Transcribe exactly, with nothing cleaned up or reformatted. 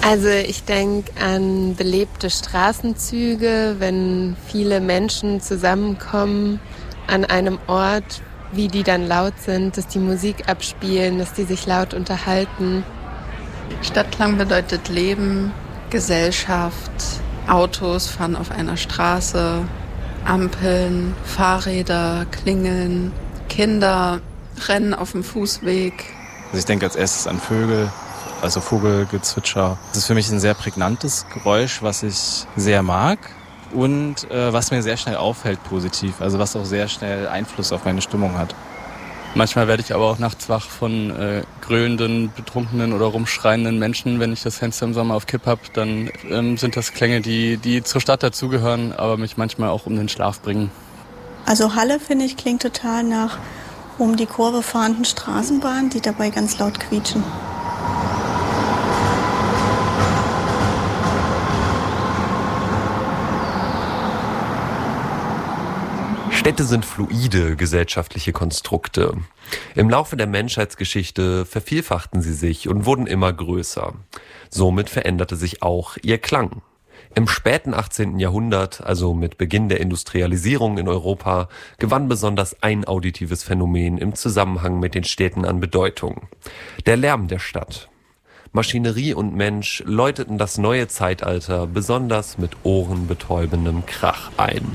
Also ich denke an belebte Straßenzüge, wenn viele Menschen zusammenkommen an einem Ort, wie die dann laut sind, dass die Musik abspielen, dass die sich laut unterhalten. Stadtklang bedeutet Leben, Gesellschaft, Autos fahren auf einer Straße, Ampeln, Fahrräder, Klingeln, Kinder rennen auf dem Fußweg. Also ich denke als erstes an Vögel, also Vogelgezwitscher. Das ist für mich ein sehr prägnantes Geräusch, was ich sehr mag und äh, was mir sehr schnell auffällt positiv, also was auch sehr schnell Einfluss auf meine Stimmung hat. Manchmal werde ich aber auch nachts wach von äh, grölenden, betrunkenen oder rumschreienden Menschen. Wenn ich das Fenster im Sommer auf Kipp habe, dann ähm, sind das Klänge, die, die zur Stadt dazugehören, aber mich manchmal auch um den Schlaf bringen. Also Halle, finde ich, klingt total nach um die Kurve fahrenden Straßenbahnen, die dabei ganz laut quietschen. Städte sind fluide gesellschaftliche Konstrukte. Im Laufe der Menschheitsgeschichte vervielfachten sie sich und wurden immer größer. Somit veränderte sich auch ihr Klang. Im späten achtzehnten Jahrhundert, also mit Beginn der Industrialisierung in Europa, gewann besonders ein auditives Phänomen im Zusammenhang mit den Städten an Bedeutung: der Lärm der Stadt. Maschinerie und Mensch läuteten das neue Zeitalter besonders mit ohrenbetäubendem Krach ein.